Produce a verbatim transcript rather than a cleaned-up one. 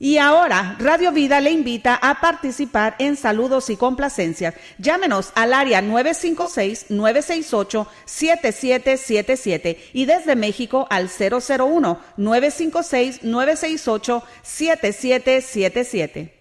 Y ahora, Radio Vida le invita a participar en saludos y complacencias. Llámenos al área nueve cinco seis, nueve seis ocho, siete siete siete siete y desde México al cero cero uno, nueve cinco seis, nueve seis ocho, siete siete siete siete.